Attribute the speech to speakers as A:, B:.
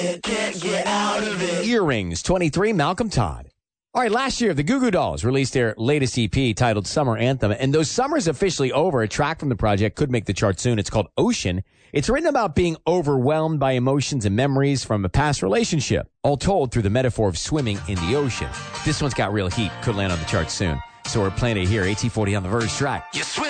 A: Can't get out of it.
B: Earrings, 23, Malcolm Todd. All right, last year, the Goo Goo Dolls released their latest EP titled Summer Anthem. And though summer's officially over, a track from the project could make the chart soon. It's called Ocean. It's written about being overwhelmed by emotions and memories from a past relationship, all told through the metaphor of swimming in the ocean. This one's got real heat, could land on the chart soon. So we're playing it here, AT40 on the Verge track.
A: You swim